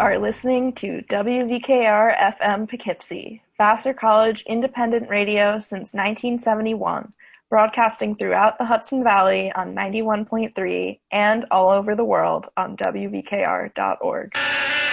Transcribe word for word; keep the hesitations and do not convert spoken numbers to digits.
are listening to W V K R F M Poughkeepsie, Vassar College independent radio since nineteen seventy-one, broadcasting throughout the Hudson Valley on ninety-one point three and all over the world on W V K R dot org.